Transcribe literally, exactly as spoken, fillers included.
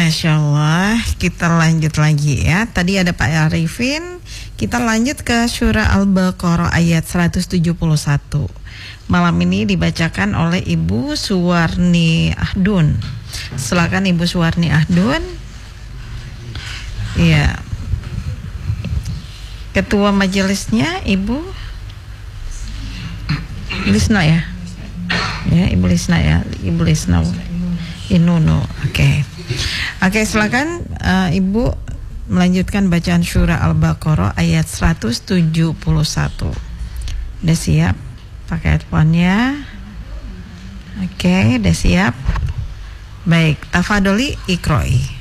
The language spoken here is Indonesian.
Masya Allah, kita lanjut lagi ya. Tadi ada Pak Arifin, kita lanjut ke surah Al-Baqarah ayat seratus tujuh puluh satu. Malam ini dibacakan oleh Ibu Suwarni Ahdun. Silakan Ibu Suwarni Ahdun. Iya. Ketua majelisnya Ibu Lisna ya. Ya, Ibu Lisna ya, Ibu Lisna Inunu. Oke. Okay. Oke, okay, silakan uh, Ibu melanjutkan bacaan surah Al-Baqarah ayat seratus tujuh puluh satu. Udah siap? Pakai headphone-nya. Oke, okay, udah siap. Baik, tafadholi iqra'i.